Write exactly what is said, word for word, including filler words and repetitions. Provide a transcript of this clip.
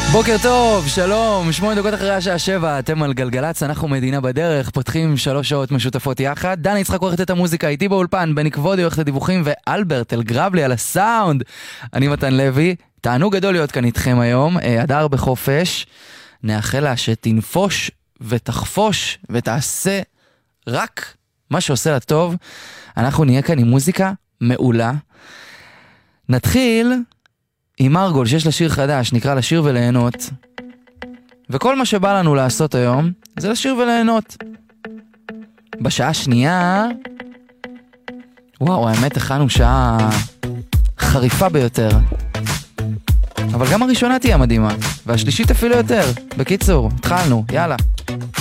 בוקר טוב, שלום, שמונה דקות אחרי השעה שבע, אתם על גלגלץ, אנחנו מדינה בדרך, פותחים שלוש שעות משותפות יחד. דני יצחק עורכת את המוזיקה, איתי באולפן, בני כבודי עורכת הדיווחים, ואלברט אלגרבלי על הסאונד. אני מתן לוי, תענוג גדול להיות כאן איתכם היום, אדר בחופש, נאחל לה שתנפוש ותחפוש ותעשה רק מה שעושה לה טוב. אנחנו נהיה כאן עם מוזיקה מעולה. נתחיל עם מרגול שיש לה שיר חדש, נקרא לשיר וליהנות. וכל מה שבא לנו לעשות היום זה לשיר וליהנות. בשעה שנייה, וואו, האמת הכנו שעה חריפה ביותר. אבל גם הראשונה תהיה מדהימה, והשלישית אפילו יותר. בקיצור, התחלנו, יאללה.